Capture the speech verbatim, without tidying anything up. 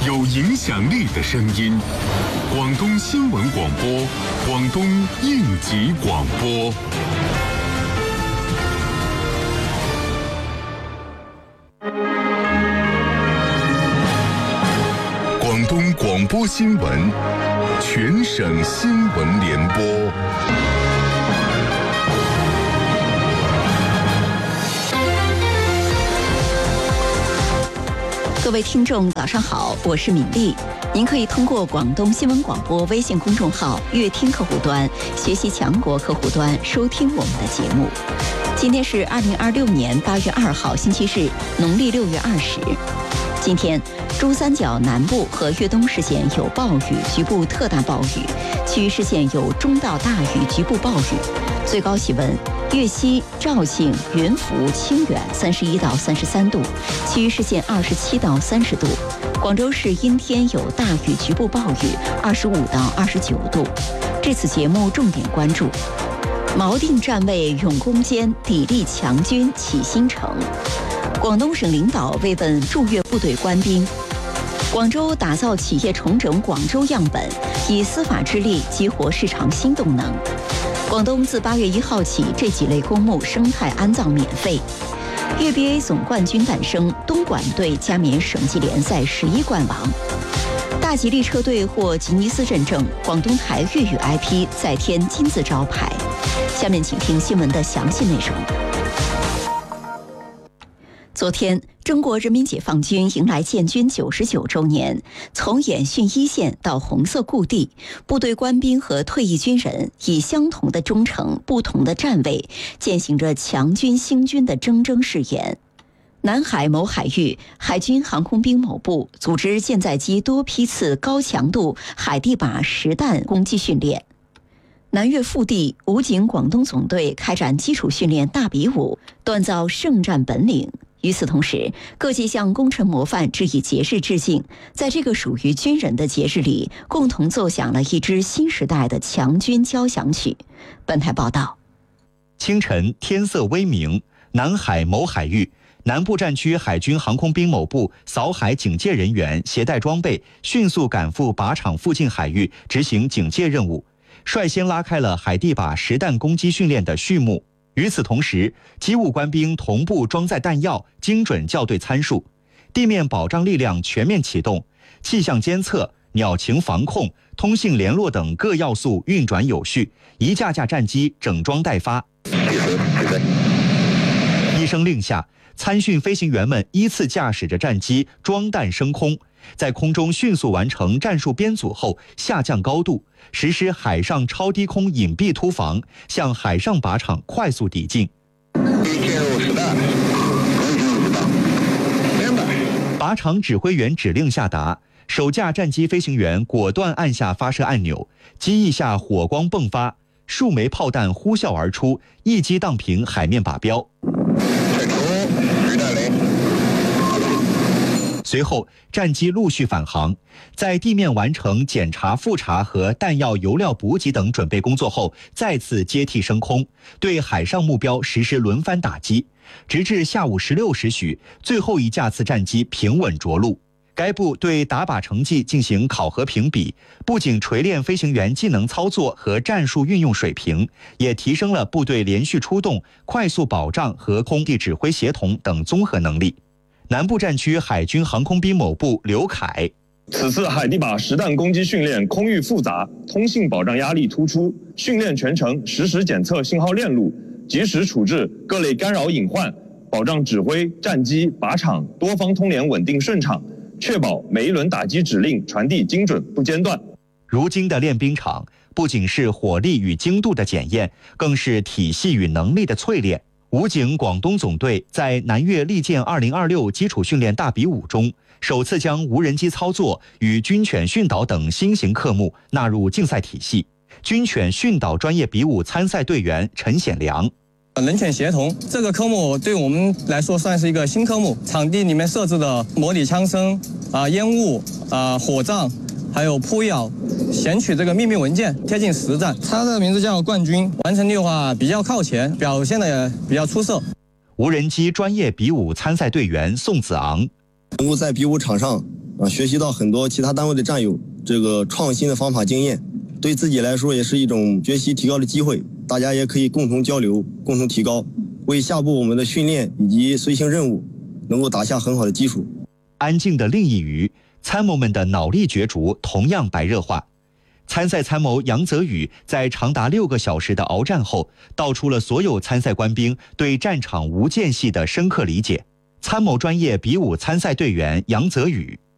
有影响力的声音。广东新闻广播，广东应急广播。广东广播新闻，全省新闻联播。 各位听众，早上好，我是敏丽。您可以通过广东新闻广播微信公众号乐听客户端、学习强国客户端收听我们的节目。今天是二零二六年八月二号，星期日，农历六月二十。今天，珠三角南部和粤东市县有暴雨，局部特大暴雨；其余市县有中到大雨，局部暴雨。最高气温。粤西、肇庆、云浮、清远三十一到三十三度，其余市县二十七到三十度。广州市阴天有大雨，局部暴雨，二十五到二十九度。这次节目重点关注：锚定站位勇攻坚，砥砺强军启新城。广东省领导慰问驻粤部队官兵。广州打造企业重整广州样本，以司法之力激活市场新动能。广东自八月一号起，这几类公墓生态安葬免费。粤 B A 总冠军诞生，东莞队加冕省级联赛十一冠王。大吉利车队获吉尼斯认证，广东台粤语 I P 再添金字招牌。下面请听新闻的详细内容。昨天，中国人民解放军迎来建军九十九周年。从演训一线到红色故地，部队官兵和退役军人以相同的忠诚、不同的站位，践行着强军兴军的铮铮誓言。南海某海域，海军航空兵某部组织舰载机多批次高强度海地靶实弹攻击训练。南越腹地，武警广东总队开展基础训练大比武，锻造圣战本领。与此同时，各界向功臣模范致以节日致敬，在这个属于军人的节日里，共同奏响了一支新时代的强军交响曲。本台报道： 清晨，天色微明，南海某海域，南部战区海军航空兵某部扫海警戒人员携带装备，迅速赶赴靶场附近海域执行警戒任务，率先拉开了海地靶实弹攻击训练的序幕。与此同时，机务官兵同步装载弹药，精准校对参数，地面保障力量全面启动，气象监测、鸟情防控、通信联络等各要素运转有序，一架架战机整装待发。一声令下，参训飞行员们依次驾驶着战机装弹升空，在空中迅速完成战术编组后，下降高度，实施海上超低空隐蔽突防，向海上靶场快速抵近。靶场指挥员指令下达，首架战机飞行员果断按下发射按钮，机翼下火光迸发，数枚炮弹呼啸而出，一击荡平海面靶标。随后，战机陆续返航，在地面完成检查复查和弹药油料补给等准备工作后，再次接替升空，对海上目标实施轮番打击，直至下午十六时许，最后一架次战机平稳着陆。该部对打靶成绩进行考核评比，不仅锤炼飞行员技能操作和战术运用水平，也提升了部队连续出动、快速保障和空地指挥协同等综合能力。南部战区海军航空兵某部刘凯： 此次海地靶实弹攻击训练空域复杂，通信保障压力突出，训练全程实时检测信号链路，及时处置各类干扰隐患，保障指挥、战机、靶场多方通联稳定顺畅，确保每一轮打击指令传递精准不间断。 如今的练兵场不仅是火力与精度的检验，更是体系与能力的淬炼。武警广东总队在南越利剑二零二六基础训练大比武中，首次将无人机操作与军犬训导等新型科目纳入竞赛体系。军犬训导专业比武参赛队员陈显良： 人犬协同这个科目对我们来说算是一个新科目，场地里面设置的模拟枪声、啊烟雾、啊火葬，还有扑咬、选取这个秘密文件，贴近实战。它的名字叫冠军，完成率的话比较靠前，表现的也比较出色。 无人机专业比武参赛队员宋子昂： 能够在比武场上啊，学习到很多其他单位的战友这个创新的方法经验，对自己来说也是一种学习提高的机会。大家也可以共同交流，共同提高，为下步我们的训练以及随行任务能够打下很好的基础。 安静的另一隅，参谋们的脑力角逐同样白热化。参赛参谋杨泽宇在长达六个小时的鏖战后，道出了所有参赛官兵对战场无间隙的深刻理解。参谋专业比武参赛队员杨泽宇。